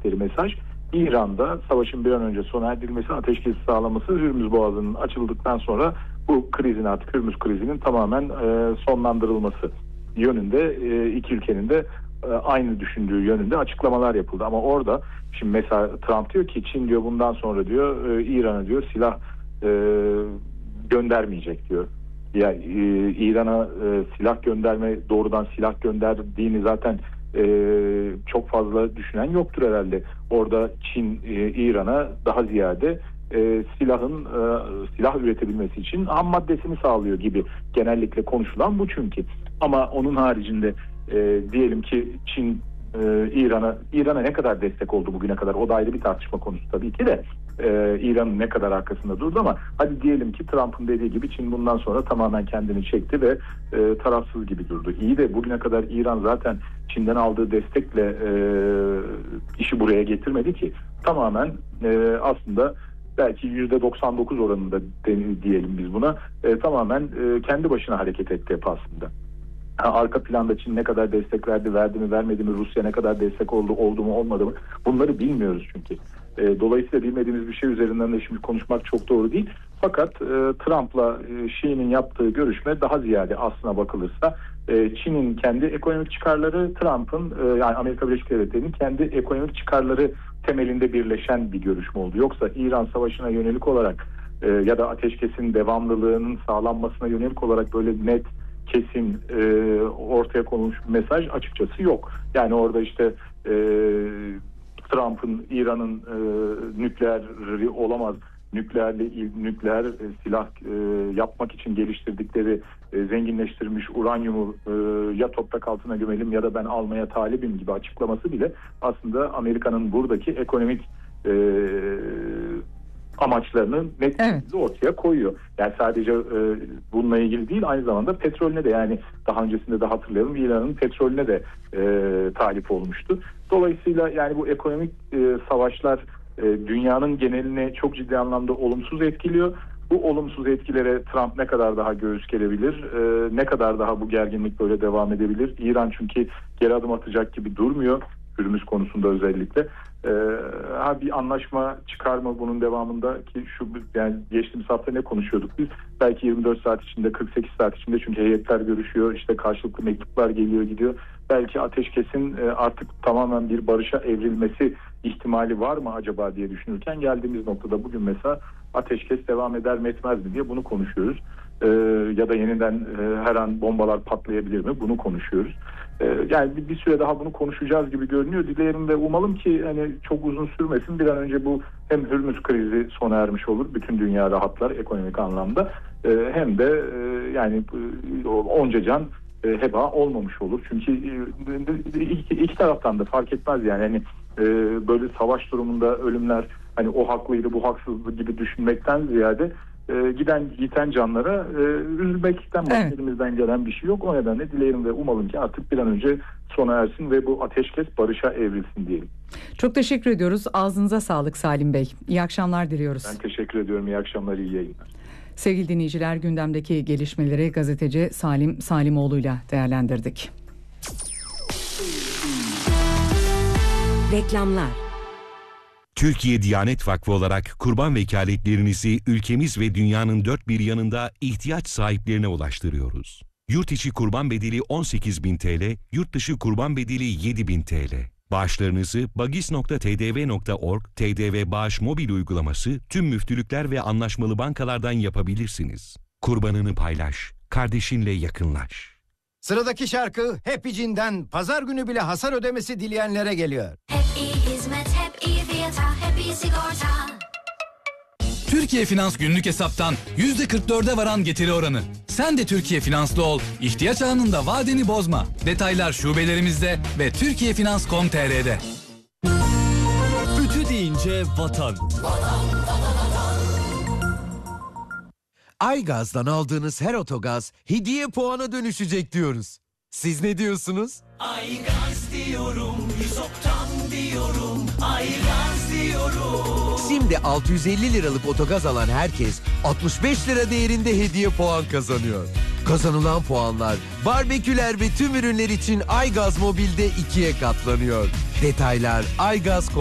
verdikleri mesaj, İran'da savaşın bir an önce sona erdirilmesi, ateşkesi sağlaması, Hürmüz Boğazı'nın açıldıktan sonra bu krizin, artık Hürmüz krizinin tamamen sonlandırılması yönünde iki ülkenin de aynı düşündüğü yönünde açıklamalar yapıldı. Ama orada şimdi mesela Trump diyor ki Çin diyor bundan sonra diyor İran'a diyor silah göndermeyecek diyor. Ya İran'a silah gönderme, doğrudan silah gönderdiğini zaten çok fazla düşünen yoktur herhalde. Orada Çin İran'a daha ziyade silah üretebilmesi için ham maddesini sağlıyor gibi genellikle konuşulan bu çünkü. Ama onun haricinde diyelim ki Çin İran'a ne kadar destek oldu bugüne kadar, o da ayrı bir tartışma konusu tabii ki de. İran'ın ne kadar arkasında durdu ama hadi diyelim ki Trump'ın dediği gibi Çin bundan sonra tamamen kendini çekti ve tarafsız gibi durdu. İyi de bugüne kadar İran zaten Çin'den aldığı destekle işi buraya getirmedi ki. Tamamen aslında belki %99 oranında diyelim biz buna, tamamen kendi başına hareket etti hep aslında. Arka planda Çin ne kadar destek verdi mi vermedi mi, Rusya ne kadar destek oldu mu olmadı mı, bunları bilmiyoruz çünkü. Dolayısıyla bilmediğimiz bir şey üzerinden de şimdi konuşmak çok doğru değil. Fakat Trump'la Xi'nin yaptığı görüşme daha ziyade aslına bakılırsa Çin'in kendi ekonomik çıkarları, Trump'ın yani Amerika Birleşik Devletleri'nin kendi ekonomik çıkarları temelinde birleşen bir görüşme oldu. Yoksa İran Savaşı'na yönelik olarak ya da ateşkesin devamlılığının sağlanmasına yönelik olarak böyle net, kesin ortaya konulmuş bir mesaj açıkçası yok. Yani orada işte Trump'ın İran'ın nükleeri olamaz, nükleer silah yapmak için geliştirdikleri zenginleştirilmiş uranyumu ya toprak altına gömelim ya da ben almaya talibim gibi açıklaması bile aslında Amerika'nın buradaki ekonomik amaçlarını net şekilde ortaya koyuyor. Yani sadece bununla ilgili değil, aynı zamanda petrolüne de, yani daha öncesinde de hatırlayalım, İran'ın petrolüne de talip olmuştu. Dolayısıyla yani bu ekonomik savaşlar dünyanın genelini çok ciddi anlamda olumsuz etkiliyor. Bu olumsuz etkilere Trump ne kadar daha göğüs gerebilir, ne kadar daha bu gerginlik böyle devam edebilir? İran çünkü geri adım atacak gibi durmuyor, Hürmüz konusunda özellikle. Bir anlaşma çıkar mı bunun devamında ki yani geçtiğimiz hafta ne konuşuyorduk biz? Belki 24 saat içinde, 48 saat içinde, çünkü heyetler görüşüyor, işte karşılıklı mektuplar geliyor gidiyor. Belki ateşkesin artık tamamen bir barışa evrilmesi ihtimali var mı acaba diye düşünürken geldiğimiz noktada bugün mesela ateşkes devam eder mi etmez mi diye bunu konuşuyoruz. Ya da yeniden her an bombalar patlayabilir mi, bunu konuşuyoruz. Yani bir süre daha bunu konuşacağız gibi görünüyor. Dileyelim ve umalım ki hani çok uzun sürmesin, bir an önce bu hem Hürmüz krizi sona ermiş olur, bütün dünya rahatlar ekonomik anlamda, hem de yani onca can heba olmamış olur. Çünkü iki taraftan da fark etmez yani hani böyle savaş durumunda ölümler hani o haklıydı bu haksızdı gibi düşünmekten ziyade yiten canlara üzülmekten başka elimizden gelen bir şey yok. O nedenle dileyelim ve umalım ki artık bir an önce sona ersin ve bu ateşkes barışa evrilsin diyelim. Çok teşekkür ediyoruz. Ağzınıza sağlık Salim Bey. İyi akşamlar diliyoruz. Ben teşekkür ediyorum. İyi akşamlar, iyi yayınlar. Sevgili dinleyiciler, gündemdeki gelişmeleri gazeteci Salim Salimoğlu'yla değerlendirdik. Reklamlar. Türkiye Diyanet Vakfı olarak kurban vekaletlerinizi ülkemiz ve dünyanın dört bir yanında ihtiyaç sahiplerine ulaştırıyoruz. Yurt içi kurban bedeli 18.000 TL, yurt dışı kurban bedeli 7.000 TL. Bağışlarınızı bagis.tdv.org, TDV Bağış mobil uygulaması, tüm müftülükler ve anlaşmalı bankalardan yapabilirsiniz. Kurbanını paylaş, kardeşinle yakınlaş. Sıradaki şarkı Happy Cin'den pazar günü bile hasar ödemesi dileyenlere geliyor. Hep iyi hizmet, hep iyi fiyata, hep iyi sigorta. Türkiye Finans günlük hesaptan %44'e varan getiri oranı. Sen de Türkiye Finanslı ol, ihtiyaç anında vadeni bozma. Detaylar şubelerimizde ve turkiyefinans.com.tr'de. Ütü deyince vatan. Aygaz'dan aldığınız her otogaz hediye puana dönüşecek diyoruz. Siz ne diyorsunuz? Aygaz diyorum, 100 oktan diyorum, Aygaz diyorum. Şimdi 650 liralık otogaz alan herkes 65 lira değerinde hediye puan kazanıyor. Kazanılan puanlar barbeküler ve tüm ürünler için Aygaz Mobil'de 2'ye katlanıyor. Detaylar Aygaz.com.